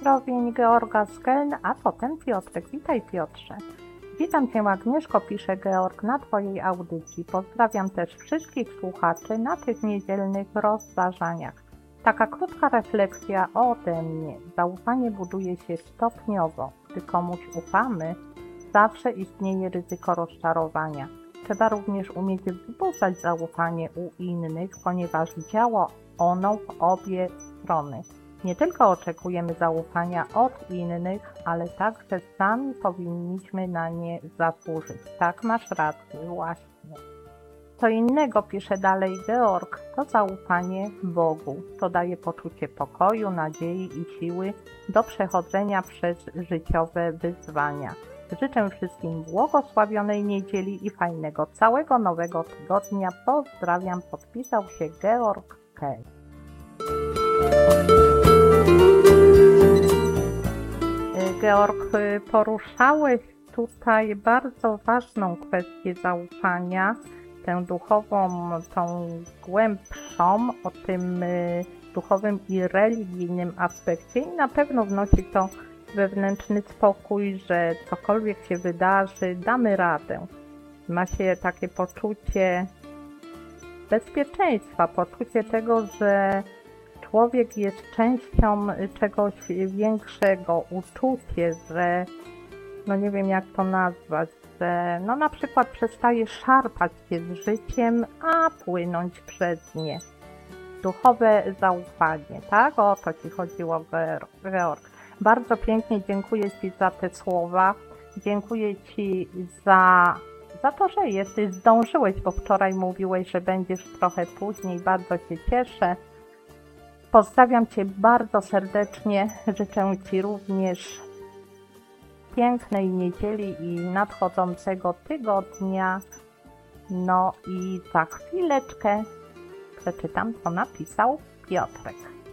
pozdrowień Georga z Keln, a potem Piotrek. Witaj, Piotrze. Witam Cię, Agnieszko, pisze Georg, na Twojej audycji. Pozdrawiam też wszystkich słuchaczy na tych niedzielnych rozważaniach. Taka krótka refleksja ode mnie. Zaufanie buduje się stopniowo. Gdy komuś ufamy, zawsze istnieje ryzyko rozczarowania. Trzeba również umieć wzbudzać zaufanie u innych, ponieważ działa ono w obie strony. Nie tylko oczekujemy zaufania od innych, ale także sami powinniśmy na nie zasłużyć. Tak, masz rację, właśnie. Co innego, pisze dalej Georg, to zaufanie Bogu. To daje poczucie pokoju, nadziei i siły do przechodzenia przez życiowe wyzwania. Życzę wszystkim błogosławionej niedzieli i fajnego całego nowego tygodnia. Pozdrawiam, podpisał się Georg K. Georg, poruszałeś tutaj bardzo ważną kwestię zaufania, tę duchową, tą głębszą, o tym duchowym i religijnym aspekcie i na pewno wnosi to wewnętrzny spokój, że cokolwiek się wydarzy, damy radę. Ma się takie poczucie bezpieczeństwa, poczucie tego, że człowiek jest częścią czegoś większego, uczucie, że no nie wiem jak to nazwać, że no na przykład przestaje szarpać się z życiem, a płynąć przez nie. Duchowe zaufanie, tak? O to Ci chodziło, Georg. Bardzo pięknie dziękuję Ci za te słowa. Dziękuję Ci za to, że jesteś, zdążyłeś, bo wczoraj mówiłeś, że będziesz trochę później. Bardzo się cieszę. Pozdrawiam Cię bardzo serdecznie. Życzę Ci również pięknej niedzieli i nadchodzącego tygodnia. No i za chwileczkę przeczytam, co napisał Piotrek.